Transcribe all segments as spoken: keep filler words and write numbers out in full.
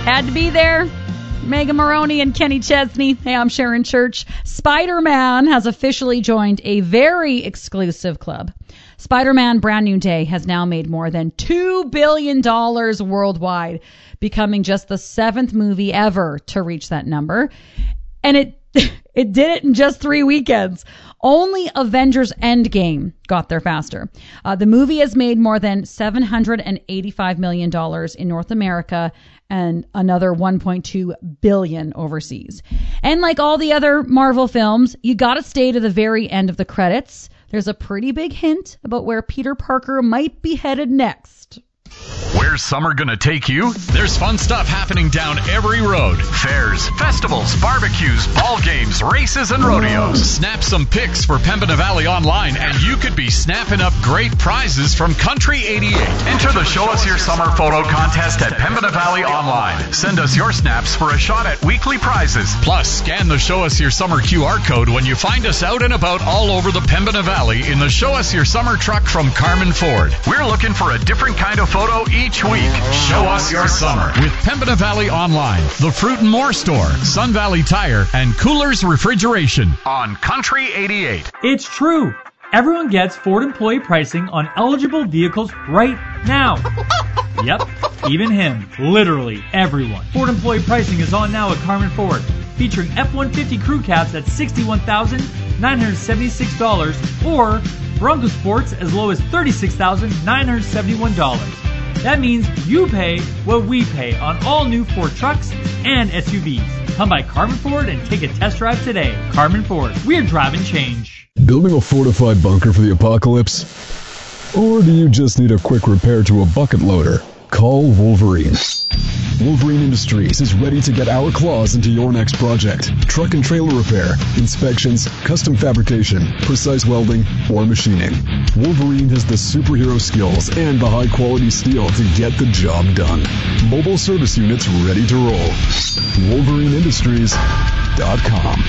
Had to be there. Megan Maroney and Kenny Chesney. Hey, I'm Sharon Church. Spider-Man has officially joined a very exclusive club. Spider-Man Brand New Day has now made more than two billion dollars worldwide, becoming just the seventh movie ever to reach that number. And it it did it in just three weekends. Only Avengers Endgame got there faster. Uh, the movie has made more than seven hundred eighty-five million dollars in North America and another one point two billion dollars overseas. And like all the other Marvel films, you got to stay to the very end of the credits. There's a pretty big hint about where Peter Parker might be headed next. Where's summer gonna take you? There's fun stuff happening down every road. Fairs, festivals, barbecues, ball games, races, and rodeos. Snap some pics for Pembina Valley Online, and you could be snapping up great prizes from Country eighty-eight. Enter the Show Us Your Summer photo contest at Pembina Valley Online. Send us your snaps for a shot at weekly prizes. Plus, scan the Show Us Your Summer Q R code when you find us out and about all over the Pembina Valley in the Show Us Your Summer truck from Carmen Ford. We're looking for a different kind of photo each week. Show us your summer with Pembina Valley Online, the Fruit and More Store, Sun Valley Tire, and Coolers Refrigeration on Country eighty-eight. It's true. Everyone gets Ford employee pricing on eligible vehicles right now. Yep, even him. Literally everyone. Ford employee pricing is on now at Carmen Ford, featuring F one fifty crew cabs at sixty-one thousand nine hundred seventy-six dollars or Bronco Sports as low as thirty-six thousand nine hundred seventy-one dollars. That means you pay what we pay on all new Ford trucks and S U Vs. Come by Carmen Ford and take a test drive today. Carmen Ford, we're driving change. Building a fortified bunker for the apocalypse? Or do you just need a quick repair to a bucket loader? Call Wolverine. Wolverine Industries is ready to get our claws into your next project. Truck and trailer repair, inspections, custom fabrication, precise welding, or machining. Wolverine has the superhero skills and the high-quality steel to get the job done. Mobile service units ready to roll. Wolverine Industries dot com.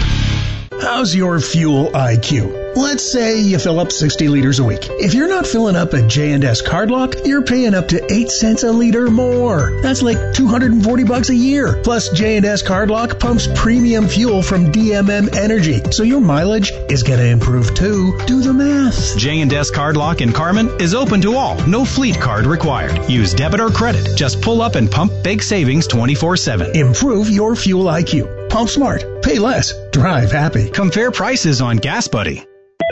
How's your fuel I Q? Let's say you fill up sixty liters a week. If you're not filling up at J and S Cardlock, you're paying up to eight cents a liter more. That's like two hundred forty bucks a year. Plus, J and S Cardlock pumps premium fuel from D M M Energy, so your mileage is going to improve too. Do the math. J and S Cardlock in Carmen is open to all. No fleet card required. Use debit or credit. Just pull up and pump big savings twenty-four seven. Improve your fuel I Q. Pump smart. Pay less. Drive happy. Compare prices on Gas Buddy.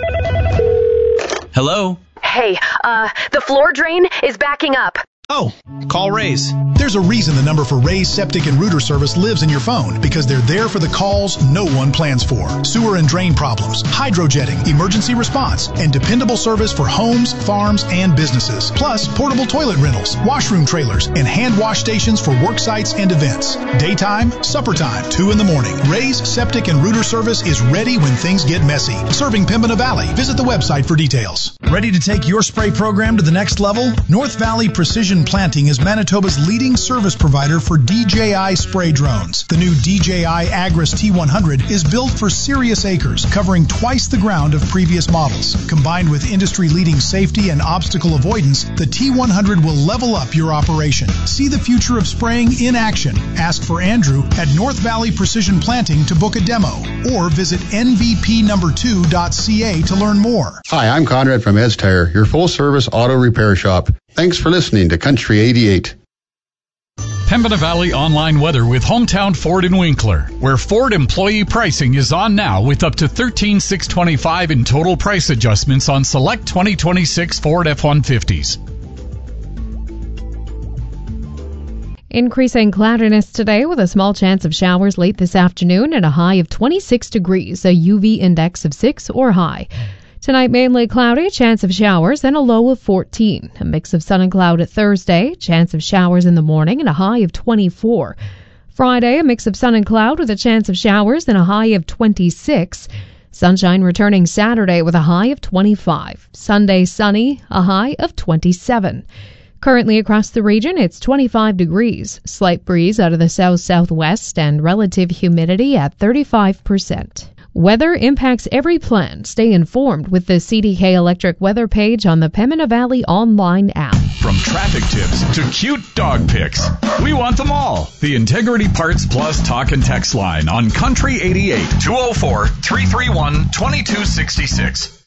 Hello? Hey, uh, the floor drain is backing up. Oh, call Raise. There's a reason the number for Raise Septic and Rooter Service lives in your phone, because they're there for the calls no one plans for. Sewer and drain problems, hydrojetting, emergency response, and dependable service for homes, farms, and businesses. Plus, portable toilet rentals, washroom trailers, and hand wash stations for work sites and events. Daytime, supper time, two in the morning. Raise Septic and Rooter Service is ready when things get messy. Serving Pembina Valley. Visit the website for details. Ready to take your spray program to the next level? North Valley Precision Planting is Manitoba's leading service provider for D J I spray drones. The new D J I Agris T one hundred is built for serious acres, covering twice the ground of previous models. Combined with industry-leading safety and obstacle avoidance, the T one hundred will level up your operation. See the future of spraying in action. Ask for Andrew at North Valley Precision Planting to book a demo, or visit N V P number two dot C A to learn more. Hi, I'm Conrad from Ed's Tire, your full-service auto repair shop. Thanks for listening to Country eighty-eight. Pembina Valley Online weather with Hometown Ford in Winkler, where Ford employee pricing is on now with up to thirteen thousand six hundred twenty-five dollars in total price adjustments on select twenty twenty-six Ford F one fifties. Increasing cloudiness today with a small chance of showers late this afternoon and a high of twenty-six degrees, a U V index of six or high. Tonight, mainly cloudy, a chance of showers, and a low of fourteen. A mix of sun and cloud at Thursday, chance of showers in the morning, and a high of twenty-four. Friday, a mix of sun and cloud with a chance of showers and a high of twenty-six. Sunshine returning Saturday with a high of twenty-five. Sunday, sunny, a high of twenty-seven. Currently across the region, it's twenty-five degrees. Slight breeze out of the south-southwest and relative humidity at thirty-five percent. Weather impacts every plan. Stay informed with the C D K Electric weather page on the Pembina Valley online app. From traffic tips to cute dog pics, we want them all. The Integrity Parts Plus talk and text line on Country eighty-eight, two oh four, three three one, two two six six.